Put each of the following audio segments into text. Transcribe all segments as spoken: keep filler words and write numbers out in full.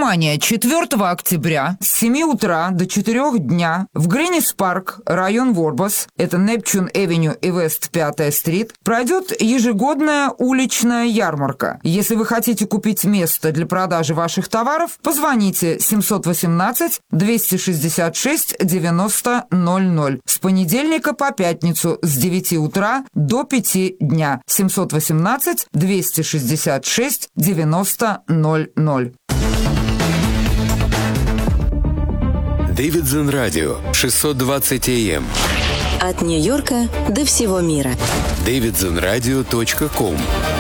Внимание! четвёртого октября с семи утра до четырёх дня в Гринис-парк, район Ворбас, это Непчун Эвеню и Вест пятая стрит, пройдет ежегодная уличная ярмарка. Если вы хотите купить место для продажи ваших товаров, позвоните семьсот восемнадцать двести шестьдесят шесть девяносто ноль ноль с понедельника по пятницу с девяти утра до пяти дня. семьсот восемнадцать двести шестьдесят шесть девяносто ноль ноль. Davidson Radio шестьсот двадцать эй эм. От Нью-Йорка до всего мира. дэвидсон радио точка ком.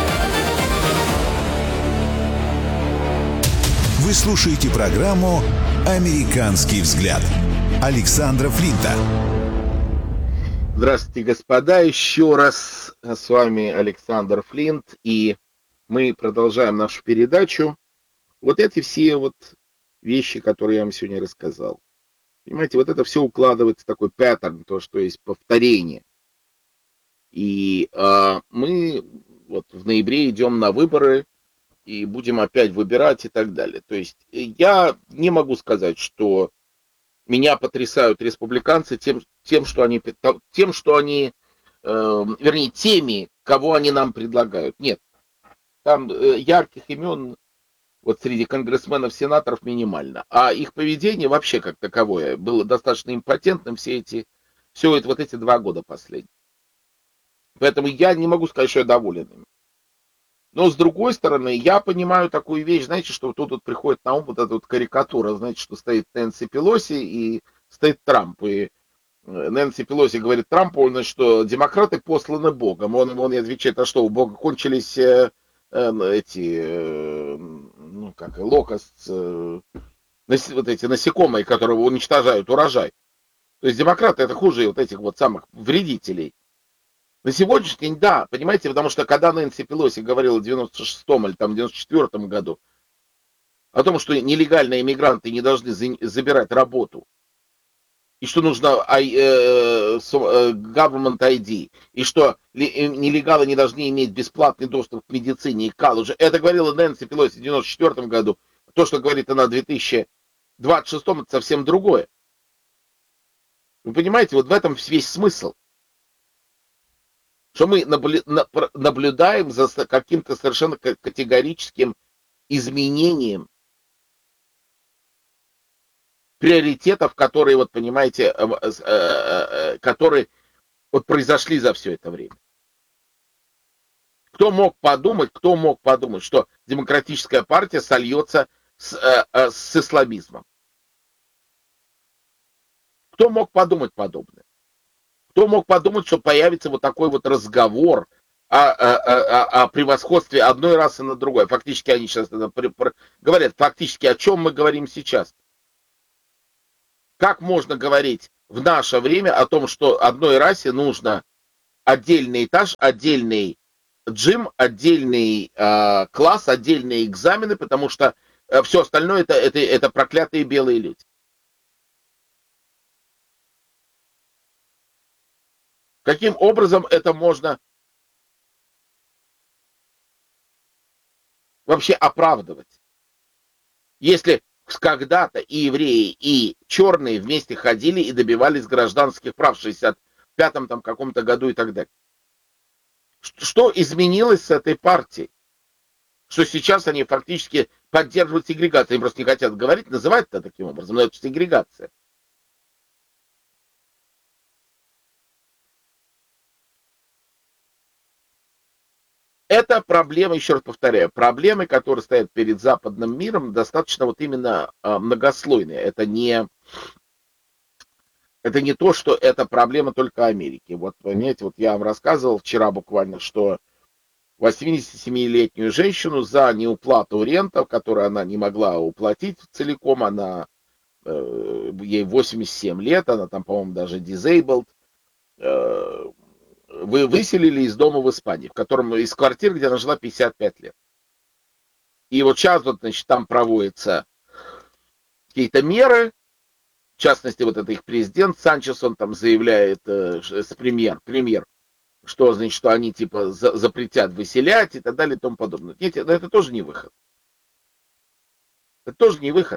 Вы слушаете программу «Американский взгляд» Александра Флинта. Здравствуйте, господа. Еще раз с вами Александр Флинт, и мы продолжаем нашу передачу. Вот эти все вот вещи, которые я вам сегодня рассказал. Понимаете, вот это все укладывается в такой паттерн, то, что есть повторение. И э, мы вот в ноябре идем на выборы и будем опять выбирать и так далее. То есть я не могу сказать, что меня потрясают республиканцы тем, тем что они, тем, что они э, вернее, теми, кого они нам предлагают. Нет. Там э, ярких имен вот среди конгрессменов, сенаторов минимально. А их поведение вообще как таковое было достаточно импотентным все эти, все это, вот эти два года последние. Поэтому я не могу сказать, что я доволен им. Но с другой стороны, я понимаю такую вещь, знаете, что тут вот приходит на ум вот эта вот карикатура, знаете, что стоит Нэнси Пелоси и стоит Трамп. И Нэнси Пелоси говорит Трампу, значит, что демократы посланы Богом. Он ему отвечает, а что, у Бога кончились эти, ну как, локост, вот эти насекомые, которые уничтожают урожай. То есть демократы это хуже вот этих вот самых вредителей. На сегодняшний день, да, понимаете, потому что когда Нэнси Пелоси говорила в девяносто шестом или там девяносто четвёртом году о том, что нелегальные иммигранты не должны забирать работу, и что нужно government ай ди, и что нелегалы не должны иметь бесплатный доступ к медицине и колледжу. Это говорила Нэнси Пелоси в девяносто четвёртом году. То, что говорит она в две тысячи двадцать шестом, это совсем другое. Вы понимаете, вот в этом весь смысл. Что мы наблюдаем за каким-то совершенно категорическим изменением приоритетов, которые, вот понимаете, которые вот произошли за все это время. Кто мог подумать, кто мог подумать, что демократическая партия сольется с, с исламизмом? Кто мог подумать подобное? Кто мог подумать, что появится вот такой вот разговор о, о, о, о превосходстве одной расы над другой? Фактически они сейчас это говорят, фактически о чем мы говорим сейчас? Как можно говорить в наше время о том, что одной расе нужно отдельный этаж, отдельный джим, отдельный э, класс, отдельные экзамены, потому что э, все остальное это, это, это проклятые белые люди. Каким образом это можно вообще оправдывать? Если когда-то и евреи, и черные вместе ходили и добивались гражданских прав в шестьдесят пятом там каком-то году и так далее. Что изменилось с этой партией? Что сейчас они фактически поддерживают сегрегацию. Они просто не хотят говорить, называть это таким образом, но это сегрегация. Это проблемы, еще раз повторяю, проблемы, которые стоят перед западным миром, достаточно вот именно э, многослойные. Это не, это не то, что это проблема только Америки. Вот, понимаете, вот я вам рассказывал вчера буквально, что восьмидесятисемилетнюю женщину за неуплату рентов, которую она не могла уплатить целиком, она, э, ей восемьдесят семь лет, она там, по-моему, даже disabled, э, вы выселили из дома в Испании, в котором из квартиры, где она жила пятьдесят пять лет. И вот сейчас вот, значит, там проводятся какие-то меры, в частности, вот это их президент Санчес, он там заявляет, э, с премьер, премьер, что, значит, что они типа за, запретят выселять и так далее и тому подобное. Нет, это тоже не выход. Это тоже не выход.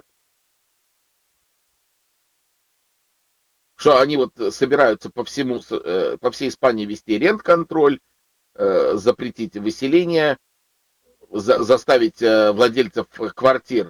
Что они вот собираются по всему, по всей Испании вести рент-контроль, запретить выселение, за, заставить владельцев квартир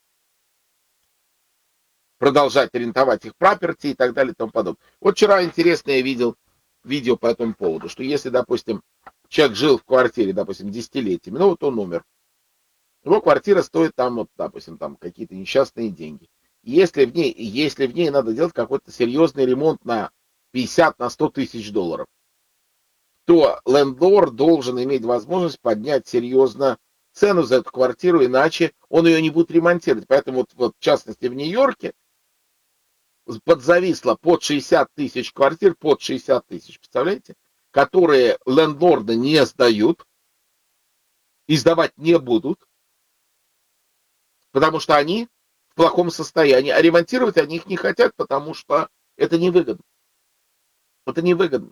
продолжать арендовать их проперти и так далее и тому подобное. Вот вчера интересно я видел видео по этому поводу, что если, допустим, человек жил в квартире, допустим, десятилетиями, ну вот он умер, его квартира стоит там, вот, допустим, там какие-то несчастные деньги. Если в ней, если в ней надо делать какой-то серьезный ремонт на пятьдесят, на сто тысяч долларов, то лендлорд должен иметь возможность поднять серьезно цену за эту квартиру, иначе он ее не будет ремонтировать. Поэтому вот, вот в частности в Нью-Йорке подзависло под шестьдесят тысяч квартир, под шестьдесят тысяч, представляете, которые лендлорды не сдают, и сдавать не будут, потому что они в плохом состоянии, а ремонтировать они их не хотят, потому что это невыгодно. Это невыгодно.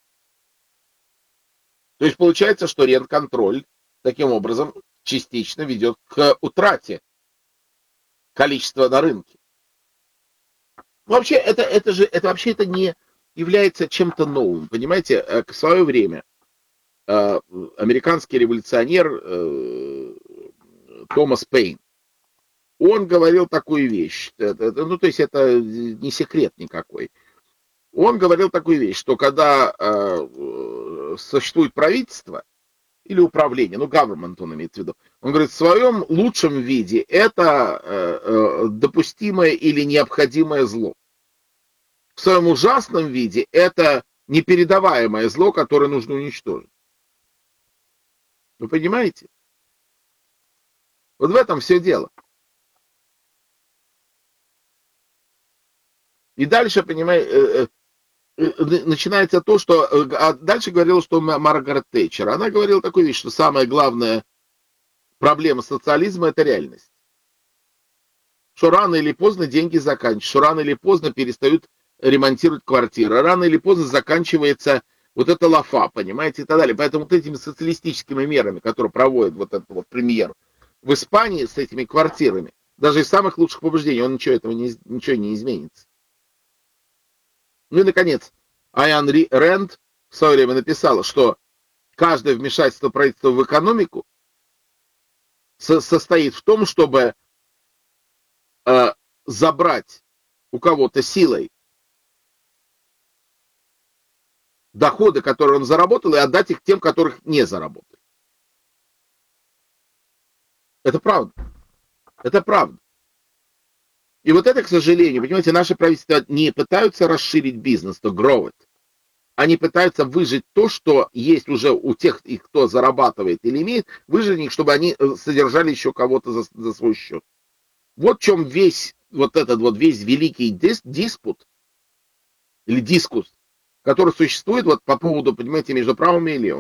То есть получается, что рент-контроль таким образом частично ведет к утрате количества на рынке. Вообще, это, это же, это вообще это не является чем-то новым. Понимаете, в свое время э, американский революционер э, Томас Пейн, он говорил такую вещь, это, ну, то есть это не секрет никакой. Он говорил такую вещь, что когда э, существует правительство или управление, ну, government он имеет в виду, он говорит, в своем лучшем виде это э, э, допустимое или необходимое зло. В своем ужасном виде это непередаваемое зло, которое нужно уничтожить. Вы понимаете? Вот в этом все дело. И дальше, понимаете, начинается то, что... А дальше говорила, что Маргарет Тэтчер. Она говорила такую вещь, что самая главная проблема социализма – это реальность. Что рано или поздно деньги заканчиваются, что рано или поздно перестают ремонтировать квартиры, рано или поздно заканчивается вот эта лафа, понимаете, и так далее. Поэтому вот этими социалистическими мерами, которые проводит вот этот вот премьер в Испании с этими квартирами, даже из самых лучших побуждений, он ничего этого не, ничего не изменится. Ну и, наконец, Аян Рэнд в свое время написала, что каждое вмешательство правительства в экономику со- состоит в том, чтобы э, забрать у кого-то силой доходы, которые он заработал, и отдать их тем, которых не заработали. Это правда. Это правда. И вот это, к сожалению, понимаете, наши правительства не пытаются расширить бизнес, то grow it. Они пытаются выжить то, что есть уже у тех, кто зарабатывает или имеет, выжить их, чтобы они содержали еще кого-то за, за свой счет. Вот в чем весь вот этот вот весь великий дис, диспут или дискус, который существует вот по поводу, понимаете, между правыми и левыми.